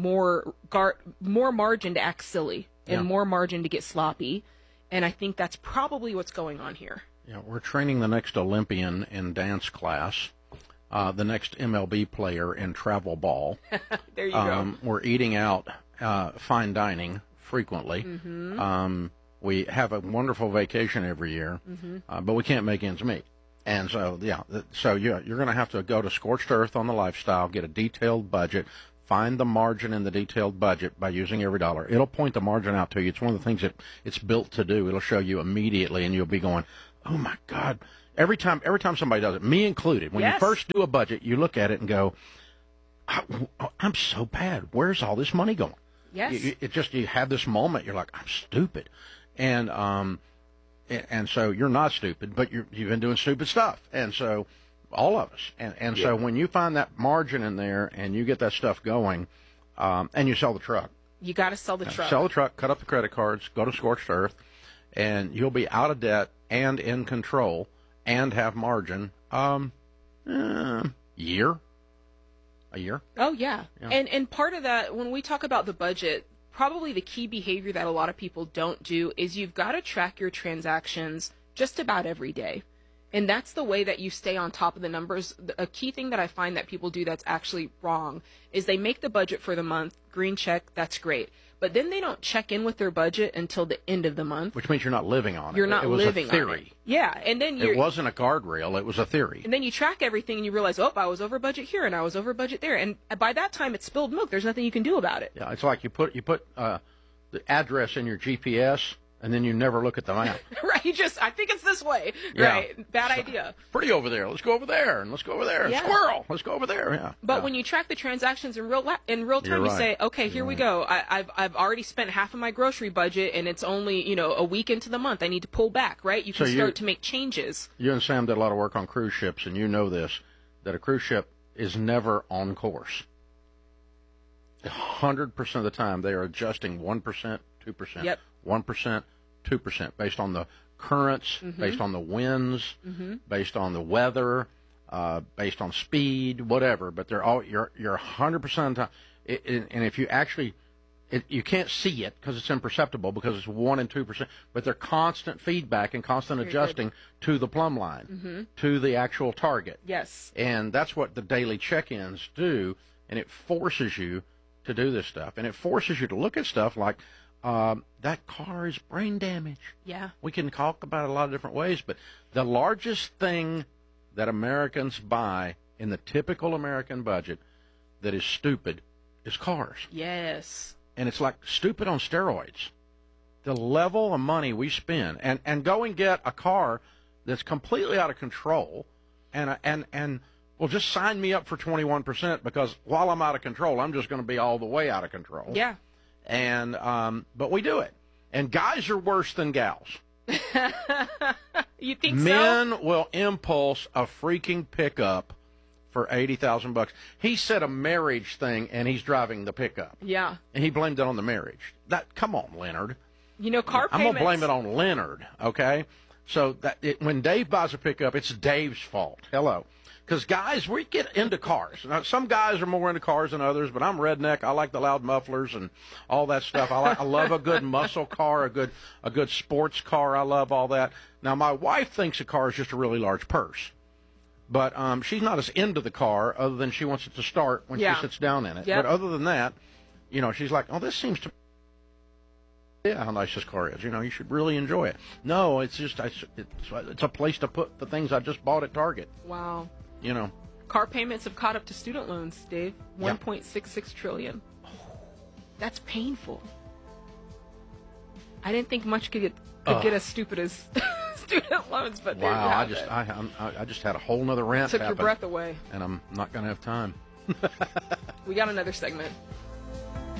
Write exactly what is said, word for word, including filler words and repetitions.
more gar- more margin to act silly and Yeah. more margin to get sloppy. And I think that's probably what's going on here. Yeah, we're training the next Olympian in dance class, uh, the next M L B player in travel ball. There you um, go. We're eating out uh, fine dining frequently. Mm-hmm. Um, we have a wonderful vacation every year, Mm-hmm. uh, but we can't make ends meet. And so, yeah, th- so yeah, you're going to have to go to Scorched Earth on the lifestyle, get a detailed budget, find the margin in the detailed budget by using every dollar. It'll point the margin out to you. It's one of the things that it's built to do. It'll show you immediately, and you'll be going, oh, my God. Every time every time somebody does it, me included, when Yes. you first do a budget, you look at it and go, I'm so bad. Where's all this money going? Yes. You, it just, you have this moment, you're like, I'm stupid. And, um, and so you're not stupid, but you're, you've been doing stupid stuff. And so all of us. And, and so when you find that margin in there and you get that stuff going, um, and you sell the truck. You got to sell the truck. Sell the truck, cut up the credit cards, go to Scorched Earth, and you'll be out of debt and in control and have margin. Um, uh, year. A year. Oh, yeah. Yeah. And and part of that, when we talk about the budget, probably the key behavior that a lot of people don't do is you've got to track your transactions just about every day. And that's the way that you stay on top of the numbers. A key thing that I find that people do that's actually wrong is they make the budget for the month, green check, that's great. But then they don't check in with their budget until the end of the month. Which means you're not living on it. You're not it was living a theory. on it. Yeah, and then you're, It wasn't a guardrail. It was a theory. and then you track everything and you realize, oh, I was over budget here and I was over budget there. And by that time, it's spilled milk. There's nothing you can do about it. Yeah, it's like you put you put uh, the address in your G P S, and then you never look at the map. Right? You just, I think it's this way. Yeah. Right? Bad idea. Pretty over there. Let's go over there, and let's go over there. Yeah. Squirrel. Let's go over there. Yeah. But yeah. when you track the transactions in real la- in real time, You're you right. say, okay, here we go. I, I've I've already spent half of my grocery budget, and it's only you know a week into the month. I need to pull back. Right? You can So you- start to make changes. You and Sam did a lot of work on cruise ships, and you know this, that a cruise ship is never on course. one hundred percent of the time, they are adjusting one percent, two percent, Yep. one percent, two percent, based on the currents, Mm-hmm. based on the winds, based on the weather, uh, based on speed, whatever. But they're all, you're, you're one hundred percent of the time. It, it, and if you actually, it, you can't see it because it's imperceptible because it's one and two percent, but they're constant feedback and constant Very adjusting to the plumb line, Mm-hmm. to the actual target. Yes. And that's what the daily check-ins do, and it forces you to do this stuff. And it forces you to look at stuff like, um, that car is brain damage. Yeah. We can talk about it a lot of different ways, but the largest thing that Americans buy in the typical American budget that is stupid is cars. Yes. And it's like stupid on steroids. The level of money we spend, and, and go and get a car that's completely out of control, and and and well, just sign me up for twenty-one percent because while I'm out of control, I'm just going to be all the way out of control. Yeah. And um, but we do it, and guys are worse than gals. You think so? Men will impulse a freaking pickup for eighty thousand bucks. He said a marriage thing, and he's driving the pickup, Yeah. and he blamed it on the marriage. That come on, Leonard. You know, car I'm payments. gonna blame it on Leonard. Okay, so that it, when Dave buys a pickup, it's Dave's fault. Hello. Because, guys, we get into cars. Now, some guys are more into cars than others, but I'm redneck. I like the loud mufflers and all that stuff. I, like, I love a good muscle car, a good a good sports car. I love all that. Now, my wife thinks a car is just a really large purse. But um, she's not as into the car other than she wants it to start when Yeah. she sits down in it. Yep. But other than that, you know, she's like, oh, this seems to yeah, how nice this car is. You know, you should really enjoy it. No, it's just it's, it's, it's a place to put the things I just bought at Target. Wow. You know. Car payments have caught up to student loans, Dave. Yeah. one point six six trillion. That's painful. I didn't think much could get could Ugh. get as stupid as student loans, but there you Wow, I have just it. I, I'm- I I just had a whole nother rant Took your happen, breath away. and I'm not going to have time. We got another segment.